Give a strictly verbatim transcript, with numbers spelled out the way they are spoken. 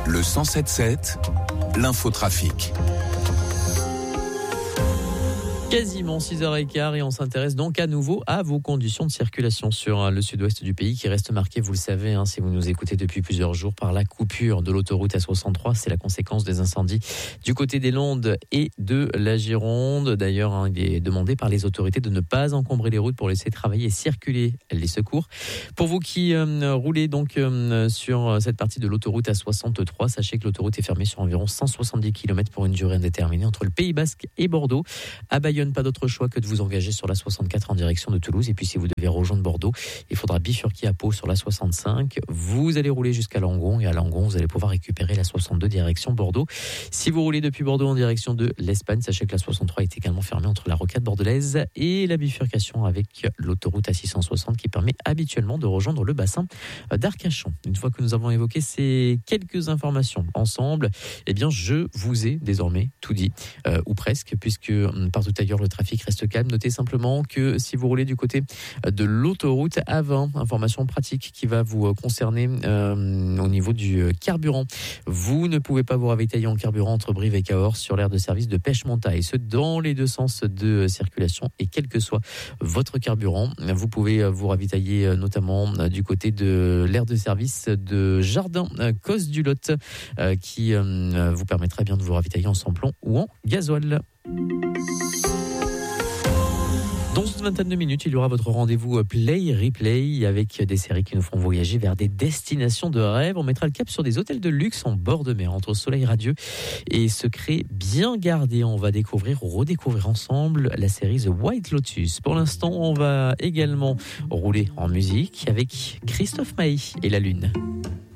Le cent sept sept, l'infotrafic. Quasiment six heures quinze et on s'intéresse donc à nouveau à vos conditions de circulation sur le sud-ouest du pays qui reste marqué, vous le savez, hein, si vous nous écoutez depuis plusieurs jours, par la coupure de l'autoroute A soixante-trois. C'est la conséquence des incendies du côté des Landes et de la Gironde. D'ailleurs, hein, il est demandé par les autorités de ne pas encombrer les routes pour laisser travailler et circuler les secours. Pour vous qui euh, roulez donc euh, sur cette partie de l'autoroute A soixante-trois, sachez que l'autoroute est fermée sur environ cent soixante-dix kilomètres pour une durée indéterminée entre le Pays Basque et Bordeaux. À Bayonne, pas d'autre choix que de vous engager sur la soixante-quatre en direction de Toulouse. Et puis si vous devez rejoindre Bordeaux, il faudra bifurquer à Pau sur la soixante-cinq. Vous allez rouler jusqu'à Langon et à Langon, vous allez pouvoir récupérer la soixante-deux direction Bordeaux. Si vous roulez depuis Bordeaux en direction de l'Espagne, sachez que la soixante-trois est également fermée entre la rocade bordelaise et la bifurcation avec l'autoroute A six cent soixante qui permet habituellement de rejoindre le bassin d'Arcachon. Une fois que nous avons évoqué ces quelques informations ensemble, eh bien je vous ai désormais tout dit, euh, ou presque, puisque partout ailleurs le trafic reste calme. Notez simplement que si vous roulez du côté de l'autoroute A vingt, information pratique qui va vous concerner euh, au niveau du carburant. Vous ne pouvez pas vous ravitailler en carburant entre Brive et Cahors sur l'aire de service de Pêche-Montaille, et ce dans les deux sens de circulation et quel que soit votre carburant. Vous pouvez vous ravitailler notamment du côté de l'aire de service de Jardin Cos du Lot euh, qui euh, vous permettra bien de vous ravitailler en sans-plomb ou en gasoil. Dans une vingtaine de minutes, il y aura votre rendez-vous Play Replay avec des séries qui nous feront voyager vers des destinations de rêve. On mettra le cap sur des hôtels de luxe en bord de mer, entre soleil radieux et secrets bien gardés. On va découvrir ou redécouvrir ensemble la série The White Lotus. Pour l'instant, on va également rouler en musique avec Christophe Maé et La Lune.